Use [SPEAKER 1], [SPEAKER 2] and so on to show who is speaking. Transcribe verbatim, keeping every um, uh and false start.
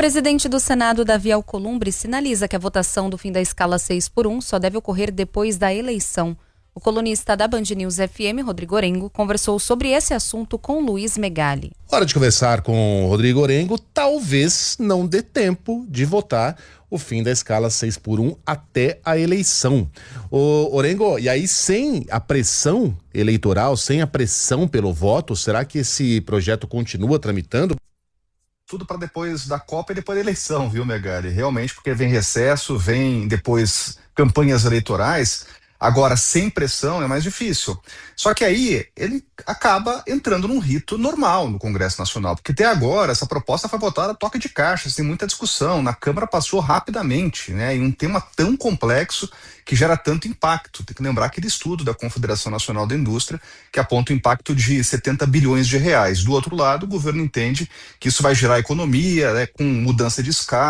[SPEAKER 1] presidente do Senado, Davi Alcolumbre, sinaliza que a votação do fim da escala seis por um só deve ocorrer depois da eleição. O colunista da Band News F M, Rodrigo Orengo, conversou sobre esse assunto com Luiz Megali.
[SPEAKER 2] Hora de conversar com o Rodrigo Orengo. Talvez não dê tempo de votar o fim da escala seis por um até a eleição. O Orengo, e aí sem a pressão eleitoral, sem a pressão pelo voto, será que esse projeto continua tramitando?
[SPEAKER 3] Tudo para depois da Copa e depois da eleição, viu, Megali? Realmente, porque vem recesso, vem depois campanhas eleitorais. Agora, sem pressão é mais difícil. Só que aí ele acaba entrando num rito normal no Congresso Nacional, porque até agora essa proposta foi votada a toque de caixa, sem muita discussão. Na Câmara passou rapidamente, né? E um tema tão complexo que gera tanto impacto. Tem que lembrar aquele estudo da Confederação Nacional da Indústria que aponta o impacto de setenta bilhões de reais. Do outro lado, o governo entende que isso vai gerar economia, né, com mudança de escala.